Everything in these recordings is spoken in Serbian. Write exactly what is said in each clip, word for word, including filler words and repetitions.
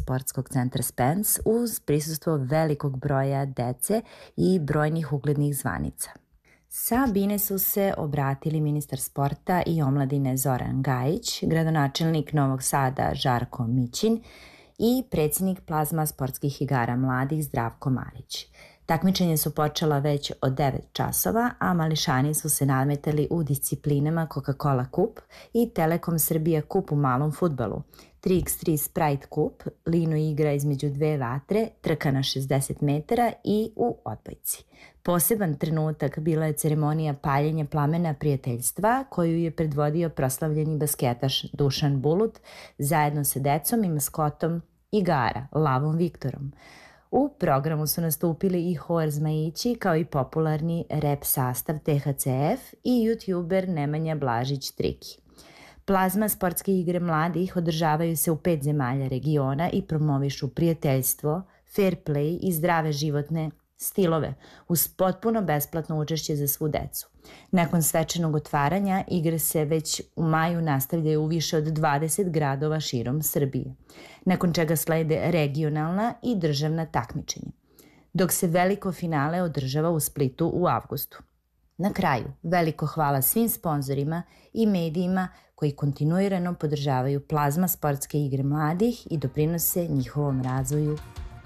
sportskog centra Spence uz prisustvo velikog broja dece i brojnih uglednih zvanica. Sa bine su se obratili ministar sporta i omladine Zoran Gajić, gradonačelnik Novog Sada Žarko Mićin i predsjednik Plazma sportskih igara mladih Zdravko Marić. Takmičenja su počela već od devet časova, a mališani su se nadmetali u disciplinama Coca-Cola Kup i Telekom Srbija Kup u malom fudbalu, tri iks tri Sprite Kup, lino igra između dve vatre, trka na šezdeset metara i u odbojci. Poseban trenutak bila je ceremonija paljenja plamena prijateljstva koju je predvodio proslavljeni basketaš Dušan Bulut zajedno sa decom i maskotom igara, Lavom Viktorom. U programu su nastupili i Hor Zmajići kao i popularni rap sastav te ha ce ef i youtuber Nemanja Blažić Triki. Plazma sportske igre mladih održavaju se u pet zemalja regiona i promovišu prijateljstvo, fair play i zdrave životne stilove uz potpuno besplatno učešće za svu decu. Nakon svečanog otvaranja igre se već u maju nastavljaju u više od dvadeset gradova širom Srbije, nakon čega slede regionalna i državna takmičenja, dok se veliko finale održava u Splitu u avgustu. Na kraju, veliko hvala svim sponzorima i medijima koji kontinuirano podržavaju Plazma sportske igre mladih i doprinose njihovom razvoju.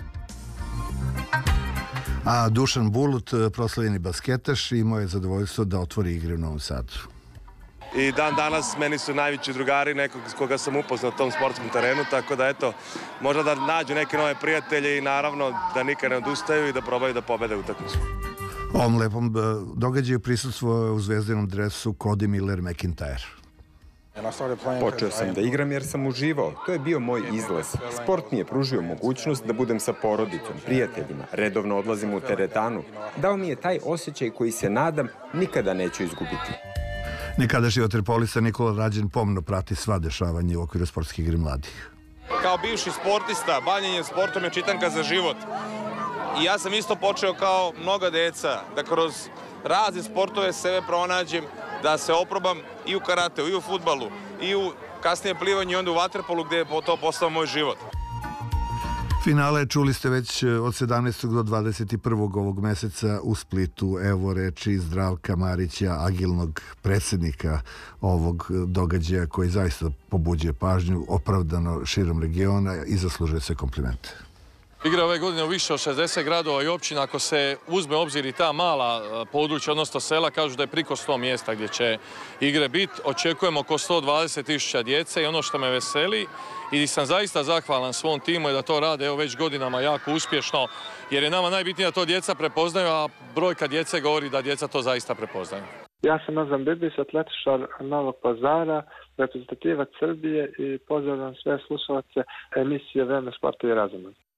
A Dušan Bulut, proslavljeni basketaš, imao je zadovoljstvo da otvori igre u Novom Sadu. I dan danas meni su najveći drugari, nekog koga sam upoznao na tom sportskom terenu, tako da eto, možda da nađu neke nove prijatelje i naravno da nikad ne odustaju i da probaju da pobede utakmicu. Ovom lepom događaju prisustvo u zvezdanom dresu Cody Miller-McIntyre. Počeo sam da igram jer sam uživao. To je bio moj izlaz. Sport mi je pružio mogućnost da budem sa porodicom, prijateljima. Redovno odlazim u teretanu. Dao mi je taj osjećaj koji se nadam nikada neću izgubiti. Nekadašnji vaterpolista Nikola Rađen pomno prati sva dešavanja u okviru sportskih igre mladih. Kao bivši sportista, bavljenje sportom je čitanka za život. I ja sam isto počeo kao mnoga deca da kroz razne sportove sebe pronađem, da se oprobam i u karateu, i u fudbalu, i u kasnije plivanju i onda u vaterpolu gde je to postao moj život. Finale čuli ste već od sedamnaestog do dvadeset prvog ovog meseca u Splitu. Evo reči Zdravka Marića, agilnog predsjednika ovog događaja koji zaista pobuđuje pažnju, opravdano širom regiona i zaslužuje se komplimente. Igra ove godine u više od šezdeset gradova i općina. Ako se uzme obzir i ta mala područja, odnosno sela, kažu da je priko sto mjesta gdje će igre biti. Očekujemo oko sto dvadeset tisuća djece i ono što me veseli i sam zaista zahvalan svom timu je da to rade evo već godinama jako uspješno, jer je nama najbitnije da to djeca prepoznaju, a brojka djece govori da djeca to zaista prepoznaju. Ja sam Nazan Bibić, atletičar Novog Pazara, reprezentativac Srbije i pozdravljam sve slušalce emisije Vreme sporta i razuma.